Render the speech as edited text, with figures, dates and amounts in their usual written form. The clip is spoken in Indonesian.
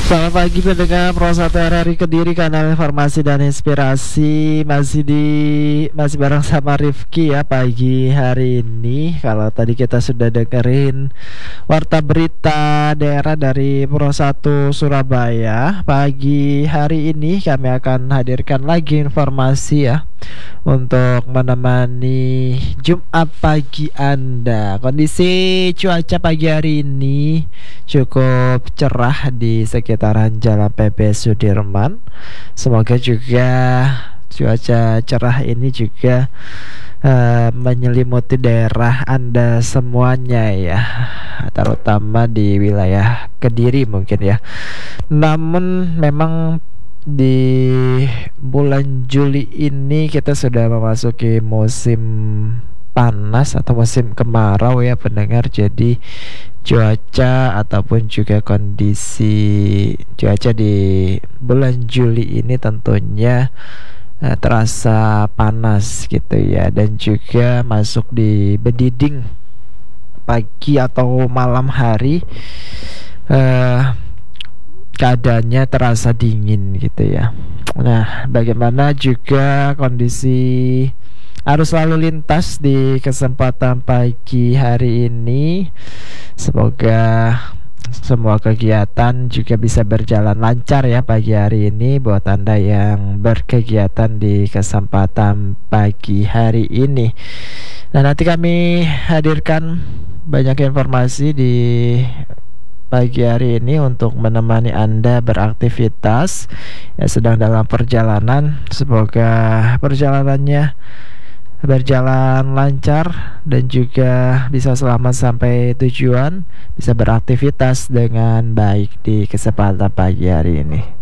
Selamat pagi pendengar Pro 1 RRI Kediri, kanal informasi dan inspirasi. Masih bareng sama Rifki ya pagi hari ini. Kalau tadi kita sudah dengerin warta berita daerah dari Pro 1 Surabaya, pagi hari ini kami akan hadirkan lagi informasi ya untuk menemani Jumat pagi Anda. Kondisi cuaca pagi hari ini cukup cerah di sekitaran Jalan PP Sudirman. Semoga juga cuaca cerah ini juga menyelimuti daerah Anda semuanya ya, terutama di wilayah Kediri mungkin ya. Namun memang di bulan Juli ini kita sudah memasuki musim panas atau musim kemarau ya pendengar. Jadi cuaca ataupun juga kondisi cuaca di bulan Juli ini tentunya terasa panas gitu ya, dan juga masuk di bediding pagi atau malam hari keadaannya terasa dingin gitu ya. Nah, bagaimana juga kondisi arus lalu lintas di kesempatan pagi hari ini? Semoga semua kegiatan juga bisa berjalan lancar ya pagi hari ini buat Anda yang berkegiatan di kesempatan pagi hari ini. Nah, nanti kami hadirkan banyak informasi di pagi hari ini untuk menemani Anda beraktivitas yang sedang dalam perjalanan. Semoga perjalanannya berjalan lancar dan juga bisa selamat sampai tujuan, bisa beraktivitas dengan baik di kesempatan pagi hari ini.